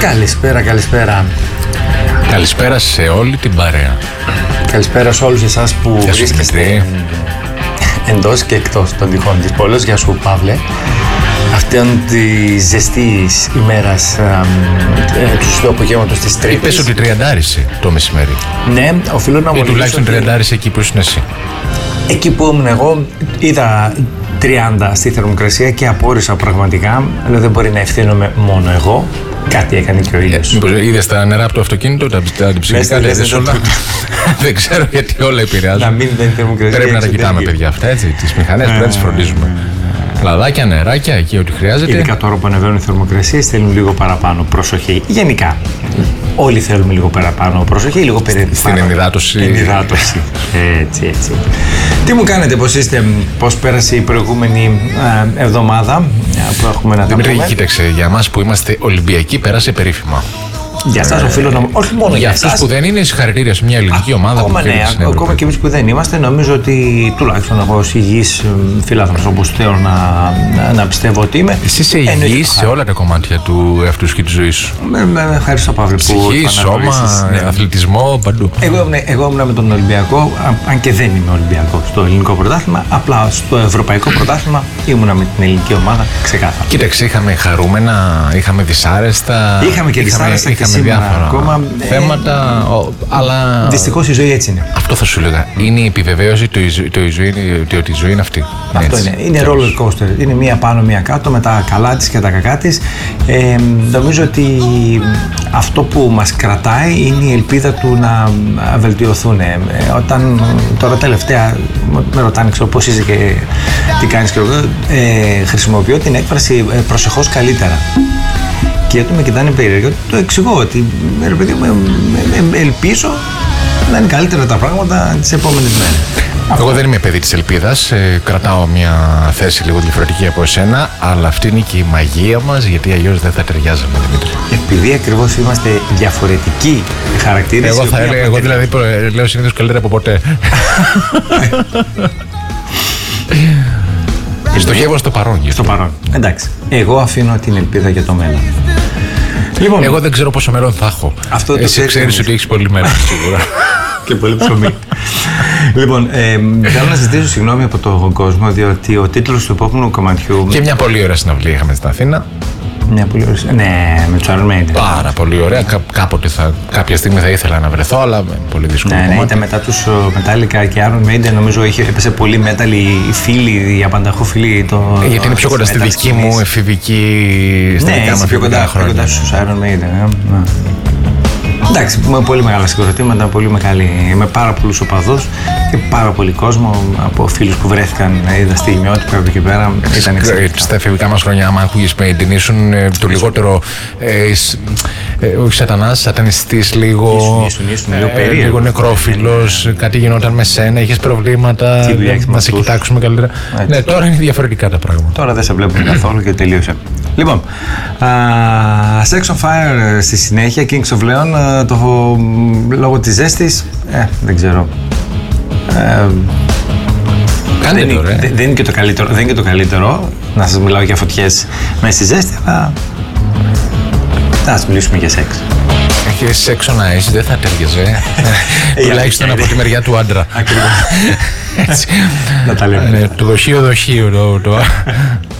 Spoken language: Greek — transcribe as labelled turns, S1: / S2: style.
S1: Καλησπέρα.
S2: Καλησπέρα σε όλη την παρέα.
S1: Καλησπέρα σε όλους εσάς που βρίσκεστε εντός και εκτός των τυχών της πόλης. Γεια σου, Παύλε. Αυτήν τη ζεστή ημέρα του απογεύματος της Τρίτης.
S2: Είπες ότι τριαντάρισε το μεσημέρι.
S1: Ναι, οφείλω να μου
S2: τουλάχιστον τριαντάρισε εκεί που ήσουν εσύ.
S1: Εκεί που ήμουν εγώ, είδα 30 στη θερμοκρασία και απόρρισα πραγματικά. Αλλά δεν μπορεί να ευθύνομαι μόνο εγώ. Κάτι έκανε και ο ήλιος.
S2: Είδες τα νερά από το αυτοκίνητο, τα ψυχικά, όλα. Δεν ξέρω γιατί όλα επηρεάζουν.
S1: Να μην δεν θερμοκρασία.
S2: Πρέπει να τα κοιτάμε, παιδιά, αυτά έτσι. Τις μηχανές πρέπει να τις φροντίζουμε. Λαδάκια, νεράκια, εκεί ό,τι χρειάζεται.
S1: Ειδικά τώρα που ανεβαίνουν οι θερμοκρασίες, θέλουν λίγο παραπάνω προσοχή. Γενικά. Όλοι θέλουμε λίγο παραπάνω προσοχή, λίγο περίπου.
S2: Στην ενυδάτωση.
S1: Έτσι. Τι μου κάνετε, πώς είστε, πώς πέρασε η προηγούμενη εβδομάδα που έχουμε να τα πούμε.
S2: Δημήτρη, κοίταξε, για εμάς που είμαστε Ολυμπιακοί πέρασε περίφημα.
S1: Για εσάς οφείλω να. Όχι μόνο για
S2: αυτούς που δεν είναι, συγχαρητήρια σε μια ελληνική ομάδα.
S1: Ακόμα και εμείς που δεν είμαστε, νομίζω ότι τουλάχιστον εγώ ως υγιής φιλάθλος, όπως θέλω να πιστεύω ότι είμαι.
S2: Εσύ είσαι υγιής σε όλα τα κομμάτια του εαυτού και της ζωής σου.
S1: Ευχαριστώ, Παύλε, που
S2: ψυχή, σώμα, αθλητισμό, παντού.
S1: Εγώ ήμουν με τον Ολυμπιακό, αν και δεν είμαι Ολυμπιακό στο ελληνικό πρωτάθλημα, απλά στο ευρωπαϊκό πρωτάθλημα ήμουνα με την ελληνική ομάδα, ξεκάθαρα.
S2: Κοίταξε, είχαμε χαρούμενα, είχαμε δυσάρεστα.
S1: Είχαμε και δυσάρεστα και
S2: διάφορα
S1: ακόμα
S2: θέματα, αλλά.
S1: Δυστυχώς η ζωή έτσι είναι.
S2: Αυτό θα σου λέγα. Είναι η επιβεβαίωση ότι η ζωή είναι αυτή.
S1: Αυτό είναι. Είναι roller coaster. Είναι μία πάνω, μία κάτω, με τα καλά της και τα κακά της. Νομίζω ότι αυτό που μας κρατάει είναι η ελπίδα του να βελτιωθούν. Όταν τώρα τελευταία με ρωτάνε, ξέρω πώς είσαι και τι κάνεις, και εγώ χρησιμοποιώ την έκφραση προσεχώς καλύτερα. Και γιατί με κοιτάνε περίεργα, το εξηγώ ότι ρε παιδί, ελπίζω να είναι καλύτερα τα πράγματα τις επόμενες μέρες.
S2: Εγώ δεν είμαι παιδί της ελπίδας, κρατάω μια θέση λίγο διαφορετική από εσένα, αλλά αυτή είναι και η μαγεία μας, γιατί αλλιώς δεν θα ταιριάζαμε, Δημήτρη.
S1: Επειδή ακριβώς είμαστε διαφορετικοί χαρακτήρες.
S2: Εγώ δηλαδή λέω συνήθως καλύτερα από ποτέ. Στοχεύω στο παρόν.
S1: Στο παρόν. Εντάξει. Εγώ αφήνω την ελπίδα για το μέλλον.
S2: Λοιπόν, εγώ δεν ξέρω πόσο μέλλον θα έχω. Εσύ ξέρεις ότι έχεις πολύ μέλλον, σίγουρα.
S1: Και πολύ ψωμί. Λοιπόν, θέλω να ζητήσω συγγνώμη από τον κόσμο, διότι ο τίτλος του επόμενου κομματιού.
S2: Και μια πολύ ωραία συναυλία είχαμε στην Αθήνα.
S1: Μια πολύ ωραία. Ναι, με τους Iron Maiden.
S2: Πάρα πολύ ωραία. Κάποια στιγμή θα ήθελα να βρεθώ, αλλά πολύ δύσκολο.
S1: Ναι, ήταν μετά τους Metallica και Iron Maiden. Νομίζω έπεσε πολύ metal οι φίλοι, οι απανταχού φίλοι.
S2: Γιατί είναι πιο κοντά στη δική μου εφηβική, στα δικά μου εφηβικά χρόνια.
S1: Πιο κοντά στους Iron Maiden. Εντάξει, με πολύ μεγάλα συγκροτήματα, με πάρα πολλούς οπαδούς και πάρα πολύ κόσμο από φίλους που βρέθηκαν. Είδα στη Μειώτη από εκεί πέρα. Ήταν
S2: στα εφηβικά μας χρόνια, άμα ακούγεις Maiden, ήσουν το λιγότερο. Όχι σατανιστής, λίγο.
S1: Ήσουν λίγο περίεργο.
S2: Λίγο νεκρόφιλος, κάτι γινόταν με σένα, είχες προβλήματα. Να σε κοιτάξουμε καλύτερα. Ναι, τώρα είναι διαφορετικά τα πράγματα.
S1: Τώρα δεν σε βλέπουμε καθόλου και τελείωσε. Λοιπόν, Sex on Fire στη συνέχεια, Kings of Leon, λόγω της ζέστης, δεν ξέρω. Δεν είναι και το καλύτερο να σας μιλάω για φωτιές μέσα στη ζέστη, αλλά θα σας μιλήσουμε για σεξ.
S2: Έχει σεξ on ice, δεν θα τέριαζε. Τουλάχιστον από τη μεριά του άντρα.
S1: Ακριβώς. Να τα λέμε.
S2: Το δοχείο.